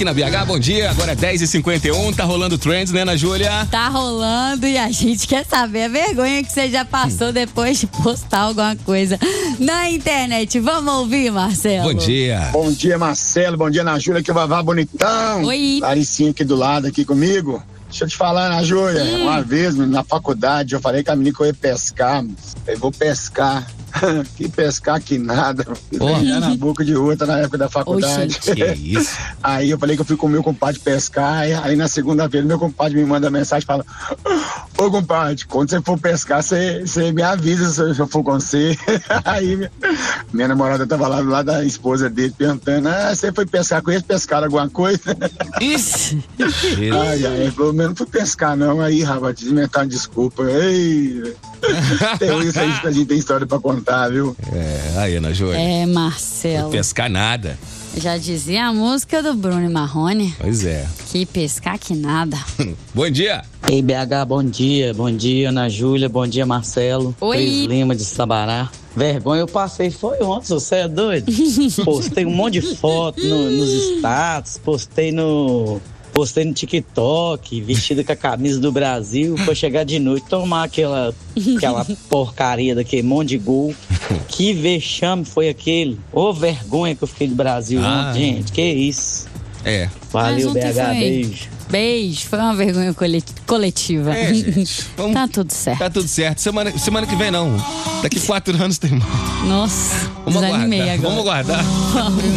aqui na BH. Bom dia, agora é 10h51, tá rolando Trends, né, Ana Júlia? Tá rolando e a gente quer saber a vergonha que você já passou depois de postar alguma coisa na internet. Vamos ouvir, Marcelo? Bom dia. Bom dia, Marcelo. Bom dia, Ana Júlia, que vavá bonitão. Oi. Laricinha aqui do lado, aqui comigo. Deixa eu te falar, Ana Júlia, uma vez na faculdade eu falei com a menina que eu ia pescar. Eu vou pescar. Que pescar que nada. Pegar na boca de outra na época da faculdade. Oxi. Que isso? Aí eu falei que eu fui com o meu compadre pescar. Aí na segunda-feira meu compadre me manda mensagem e fala: ô compadre, quando você for pescar, você me avisa se eu for com você. Aí minha namorada tava lá da esposa dele perguntando: você foi pescar com eles? Pescaram alguma coisa? Isso. Ai, pelo menos não fui pescar não. Aí, rapaz, inventaram desculpa. Ei, tem isso aí que a gente tem história pra contar, viu? Aí, Ana Júlia. É, Marcelo. Não pescar nada. Já dizia a música do Bruno e Marrone. Pois é. Que pescar que nada. Bom dia. Ei, BH, bom dia. Bom dia, Ana Júlia. Bom dia, Marcelo. Oi. Cris Lima de Sabará. Vergonha eu passei foi ontem, você é doido? Postei um monte de foto nos status, postei no TikTok, vestido com a camisa do Brasil, pra chegar de noite, tomar aquela porcaria daquele monte de gol. Que vexame foi aquele? Ô, vergonha que eu fiquei do Brasil ontem, gente, que isso. Valeu, Mas ontem BH, foi. beijo. Beijo, foi uma vergonha coletiva. Gente, vamos... Tá tudo certo. Tá tudo certo. Semana que vem não. Daqui 4 anos tem mais. Nossa, Vamos desanimei aguardar. agora. Vamos aguardar.